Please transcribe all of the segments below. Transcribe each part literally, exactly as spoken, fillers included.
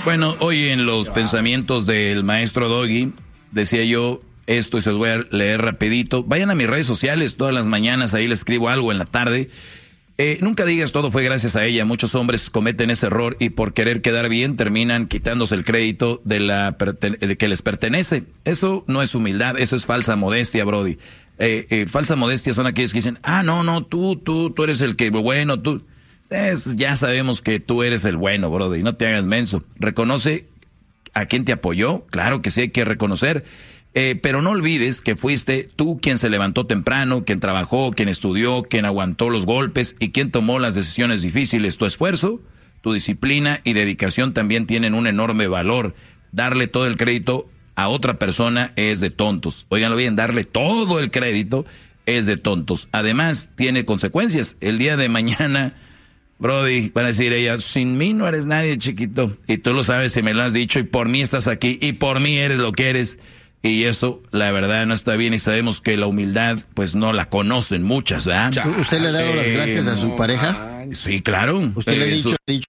Bueno, hoy en los pensamientos del maestro Doggy, decía yo esto y se los voy a leer rapidito. Vayan a mis redes sociales, todas las mañanas ahí les escribo algo en la tarde. Eh, nunca digas todo fue gracias a ella. Muchos hombres cometen ese error y por querer quedar bien terminan quitándose el crédito de la de que les pertenece. Eso no es humildad, eso es falsa modestia, Brody. Eh, eh, falsa modestia son aquellos que dicen, ah, no, no, tú, tú, tú eres el que bueno, tú. Es, ya sabemos que tú eres el bueno, Brody, no te hagas menso. Reconoce a quien te apoyó, claro que sí hay que reconocer. Eh, pero no olvides que fuiste tú quien se levantó temprano, quien trabajó, quien estudió, quien aguantó los golpes y quien tomó las decisiones difíciles. Tu esfuerzo, tu disciplina y dedicación también tienen un enorme valor. Darle todo el crédito a otra persona es de tontos. Óiganlo bien, darle todo el crédito es de tontos. Además, tiene consecuencias. El día de mañana, Brody, van a decir ella, sin mí no eres nadie, chiquito. Y tú lo sabes y me lo has dicho y por mí estás aquí y por mí eres lo que eres. Y eso, la verdad, no está bien y sabemos que la humildad, pues no la conocen muchas, ¿verdad? ¿Usted le ha dado eh, las gracias a su no, pareja? Man. Sí, claro. ¿Usted eh, le ha dicho, su... dicho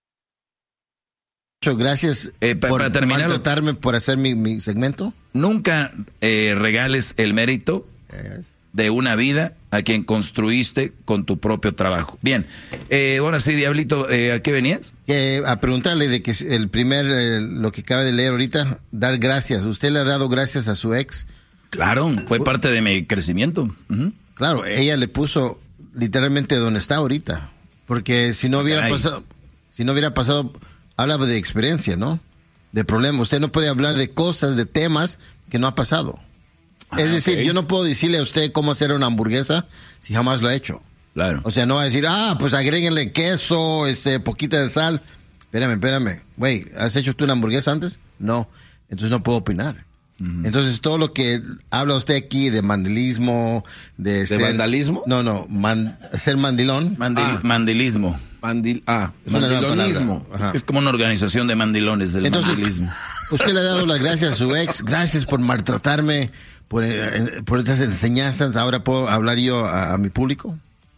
gracias eh, pa, por para terminar, maltratarme por hacer mi, mi segmento? Nunca eh, regales el mérito eh. de una vida a quien construiste con tu propio trabajo. Bien, eh, ahora sí, Diablito, eh, ¿a qué venías? Eh, a preguntarle de que el primer, eh, lo que acaba de leer ahorita, dar gracias. ¿Usted le ha dado gracias a su ex? Claro, fue parte de mi crecimiento. Uh-huh. Claro, ella le puso literalmente donde está ahorita. Porque si no hubiera Caray. pasado, si no hubiera pasado, hablaba de experiencia, ¿no? De problemas. Usted no puede hablar de cosas, de temas que no ha pasado. Ah, es decir, okay. Yo no puedo decirle a usted cómo hacer una hamburguesa si jamás lo ha hecho. Claro. O sea, no va a decir, ah, pues agréguenle queso, este, poquita de sal. Espérame, espérame. Güey, ¿has hecho tú una hamburguesa antes? No. Entonces no puedo opinar. Uh-huh. Entonces todo lo que habla usted aquí de mandilismo, de, ¿De ser... vandalismo? No, no, man, ser mandilón. Mandil, ah. Mandilismo. Mandil, ah, es mandilonismo. Es, que es como una organización de mandilones del Entonces, mandilismo. Usted le ha dado las gracias a su ex. Gracias por maltratarme, por, por estas enseñanzas. Ahora puedo hablar yo a, a mi público.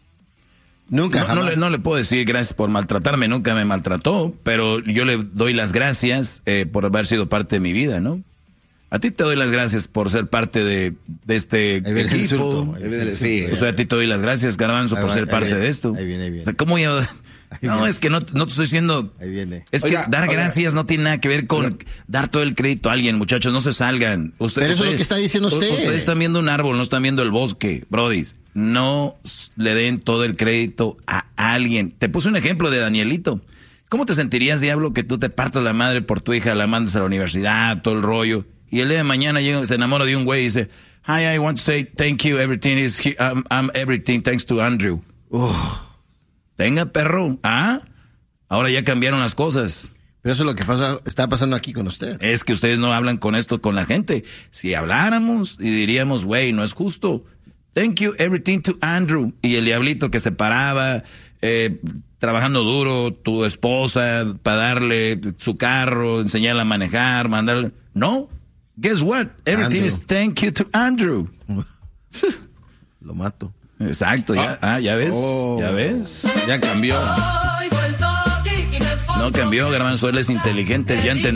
Nunca, no, no, le, no le puedo decir gracias por maltratarme, nunca me maltrató, pero yo le doy las gracias eh, por haber sido parte de mi vida, ¿no? A ti te doy las gracias por ser parte de, de este equipo. Sí, o sea, a ti te doy las gracias, Garbanzo, por ser parte de esto. Ahí viene, ahí viene. O sea, ¿cómo yo? No, es que no, no te estoy diciendo. Ahí viene. Es Oiga, que dar oiga. gracias no tiene nada que ver con oiga. dar todo el crédito a alguien, muchachos, no se salgan. Usted, Pero eso ustedes, es lo que está diciendo usted. Ustedes están viendo un árbol, no están viendo el bosque, brodis. No le den todo el crédito a alguien. Te puse un ejemplo de Danielito. ¿Cómo te sentirías, diablo, que tú te partas la madre por tu hija, la mandas a la universidad, todo el rollo? Y el día de mañana llega, se enamora de un güey y dice, hi, I want to say thank you, everything is here, I'm, I'm everything thanks to Andrew. Uf. Tenga, perro. ¿Ah? Ahora ya cambiaron las cosas. Pero eso es lo que pasa, está pasando aquí con usted. Es que ustedes no hablan con esto con la gente. Si habláramos y diríamos, güey, no es justo. Thank you, everything to Andrew. Y el diablito que se paraba, eh, trabajando duro, tu esposa, para darle su carro, enseñarla a manejar, mandarle. No. Guess what? Everything Andrew. is thank you to Andrew. Lo mato. Exacto, ya, ah, ya ves, oh, ya ves. Ya cambió. No cambió, Garbanzo, él es inteligente, ya entendió.